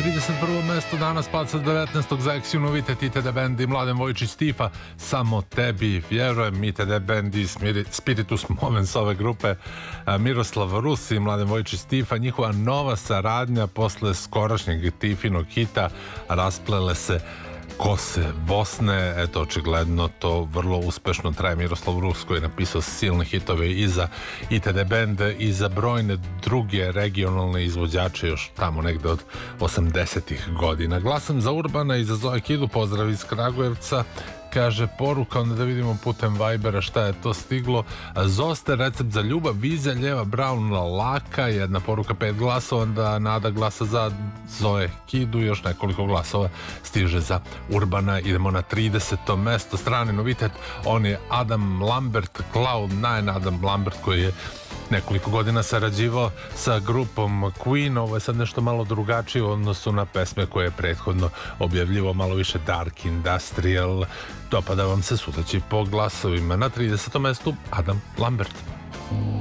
31. mesto danas pad sa 19. za Eksiju Novitet, ITD Band i Mladen Vojčić Stifa, Samo tebi vjerujem, ITD Band i Spiritus Movens ove grupe, Miroslav Rus i Mladen Vojčić Stifa, njihova nova saradnja posle skorašnjeg Tifinog hita Rasplele se kose Bosne. Eto, očigledno to vrlo uspešno traje. Miroslav Rus koji je napisao silne hitove i za ITD Band i za brojne druge regionalne izvođače još tamo negde od 80-ih godina. Glasam za Urbana i za Zoe Kidu, pozdrav iz Kragujevca. Kaže poruka, onda da vidimo putem Vibera šta je to stiglo. Zoster, recept za ljubav, Vizja, Ljeva, Brown, Laka, jedna poruka, 5 glasova, onda Nada glasa za Zoe Kidu, još nekoliko glasova stiže za Urbana. Idemo na 30. mesto, strani novitet, on je Adam Lambert, Cloud9, Adam Lambert koji je nekoliko godina sarađivao sa grupom Queen. Ovo je sad nešto malo drugačije u odnosu na pesme koje je prethodno objavljivo, malo više dark industrial. Dopada vam se, sudeći po glasovima. Na 30. mestu Adam Lambert.